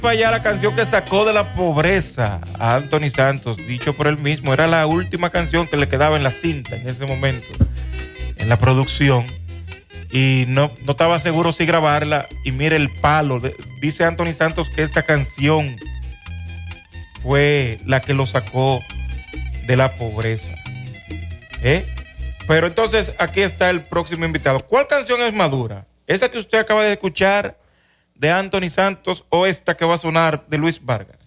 Ya la canción que sacó de la pobreza a Anthony Santos, dicho por él mismo, era la última canción que le quedaba en la cinta en ese momento, en la producción, y no estaba seguro si grabarla, y mire el palo, dice Anthony Santos que esta canción fue la que lo sacó de la pobreza. Pero entonces aquí está el próximo invitado. ¿Cuál canción es madura? ¿Esa que usted acaba de escuchar de Anthony Santos o esta que va a sonar de Luis Vargas?